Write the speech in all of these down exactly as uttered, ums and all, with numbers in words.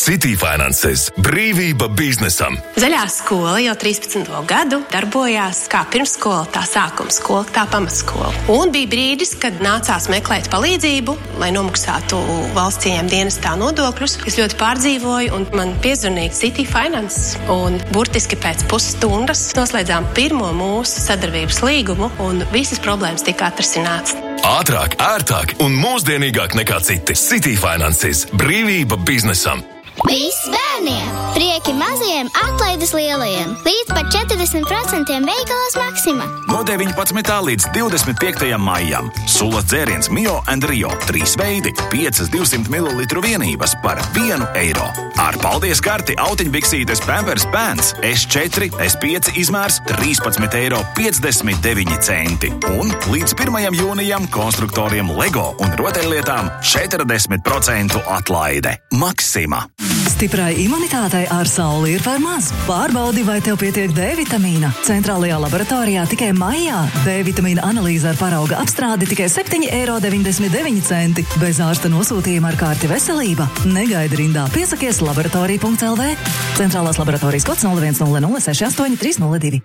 City Finanses. Brīvība biznesam. Zaļā skola jau trīspadsmito gadu darbojās kā pirmsskola, tā sākuma skola, tā pamatskola. Un bija brīdis, kad nācās meklēt palīdzību, lai nomaksātu valsts ieņēmuma dienestā nodokļus. Es ļoti pārdzīvoju, un man piezvanīja City Finanses. Un burtiski pēc pusstundas noslēdzām pirmo mūsu sadarbības līgumu, un visas problēmas tika atrisināts. Ātrāk, ērtāk un mūsdienīgāk nekā citi. City Finanses. Brīvība biznesam. Viss bērniem! Prieki maziem, atlaides lielajiem! Līdz pat četrdesmit procenti veikalos Maxima! No deviņpadsmitā līdz divdesmit piektajam maijam. Sulas dzēriens Mio and Rio. Trīs veidi, piecas divsimt mililitru vienības par vienu eiro. Ar paldies karti autiņbiksītes Pampers Pants S četri, S pieci izmērs trīspadsmit eiro piecdesmit deviņi centi. Un līdz pirmajam jūnijam konstruktoriem Lego un rotaļlietām četrdesmit procentu atlaide. Maxima! Stiprai imunitātei ar sauli ir par maz. Pārbaudi, vai tev pietiek D-vitamīna. Centrālajā laboratorijā tikai maijā D-vitamīna analīze ar parauga apstrādi tikai septiņi eiro deviņdesmit deviņi centi. Bez ārsta nosūtījuma ar kārti veselība. Negaidi rindā, piesakies laboratorija punkts L V. Centrālās laboratorijas kods nulle viens nulle nulle seši astoņi trīs nulle divi.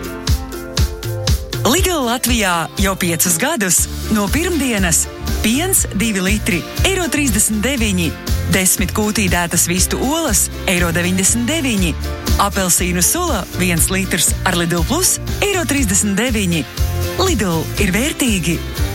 Lidl Latvijā jau piecus gadus. No pirmdienas piens divi litri, eiro trīsdesmit deviņi. Desmit kūtīdētas vistu olas, eiro deviņdesmit deviņi. Apelsīnu sula, viens litrs ar Lidl Plus, eiro trīsdesmit deviņi. Lidl ir vērtīgi.